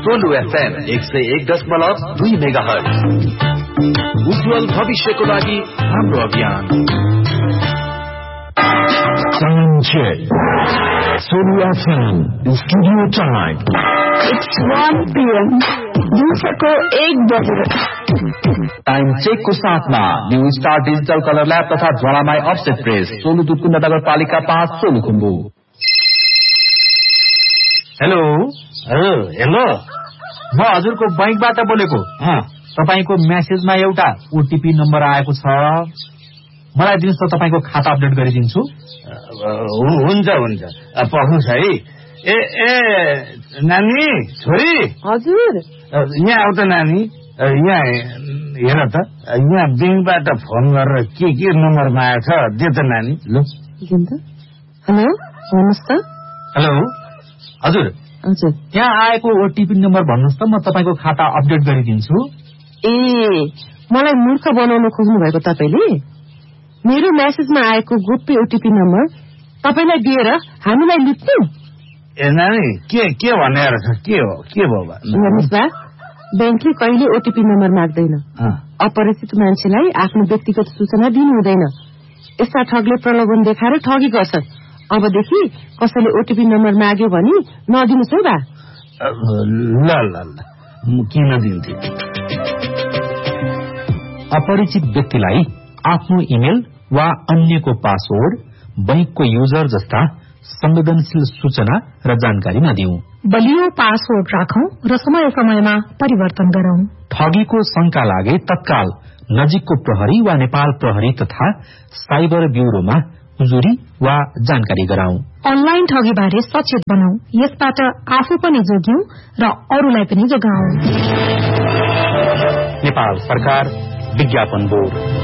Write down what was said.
Solu FM 101.2 megahertz. उज्जवल भविष्यको लागि हाम्रो अभियान। Solu FM Studio Time. It's 1 PM. दिउँसोको 1 बजे। टाइम चेकको साथमा new star digital colour lab तथा ज्वालामाई अफसेट प्रेस, सोलु दुधकुण्ड नगरपालिका 5 सोलुखुम्बु। हेलो हेलो, म हजुरको बैंकबाट बोलेको। तपाईको मेसेजमा एउटा ओटीपी नम्बर आएको छ, मलाई दिनुहोस् त, तपाईको खाता अपडेट गरिदिन्छु। हुन्छ हुन्छ, पक्नुहोस् है। ए नानी, छोरी। हजुर, यहाँ आऊ त नानी, यहाँ हेर त, यहाँ ब्याङ्कबाट फोन गरेर के नम्बरमा आएको छ, दे त नानी। ल हेलो, भन्नुहोस् त। हेलो हजुर, यहाँ आएको ओटीपी नम्बर भन्नुहोस् त, म तपाईँको खाता अपडेट गरिदिन्छु। ए, मलाई मूर्ख बनाउन खोज्नु भएको तपाईले? मेरो मेसेजमा आएको गोप्य ओटीपी नम्बर तपाईलाई दिएर हामीलाई लुट्नु? ए नानी, के भनेर छ? के भयो? हेर्नुहोस् बा, ब्याङ्कले कहिले ओटीपी नम्बर माग्दैन। अपरिचित मान्छेलाई आफ्नो व्यक्तिगत सूचना दिनु हुँदैन। यस्ता ठगले प्रलोभन देखाएर ठगी गर्छन्। अबदेखि कसैले ओटीपी नम्बर माग्यो भने नदिनुहोस् है बा। ल किन दिन्थे? अपरिचित व्यक्तिलाई आफ्नो इमेल वा अन्यको पासवर्ड, बैंकको युजर जस्ता संवेदनशील सूचना र जानकारी नदिऊ। बलियो पासवर्ड राखौं र समय समयमा परिवर्तन गरौं। ठगीको शंका लागे तत्काल नजिकको प्रहरी वा नेपाल प्रहरी तथा साइबर ब्यूरोमा उजुरी वा जानकारी गराउँ। अनलाइन ठगी बारे सचेत बनाऊ, यसबाट आफू पनि जोग्यौं र अरूलाई पनि जोगाऊ। नेपाल सरकार विज्ञापन बोर्ड।